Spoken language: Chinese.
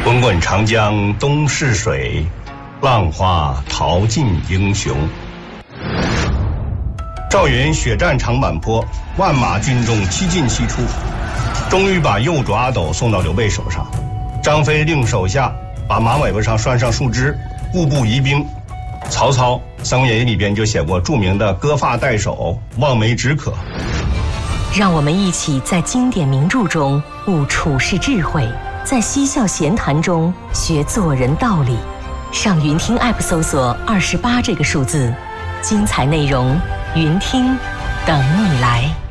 滚滚长江东逝水，浪花淘尽英雄。赵云血战长坂坡，万马军中七进七出，终于把右主阿斗送到刘备手上。张飞令手下把马尾巴上拴上树枝，固步疑兵。曹操《三国演义》里边就写过著名的割发代首，望梅止渴。 让我们一起在经典名著中悟处世智慧，在嬉笑闲谈中学做人道理。上云听 App 搜索28这个数字，精彩内容，云听等你来。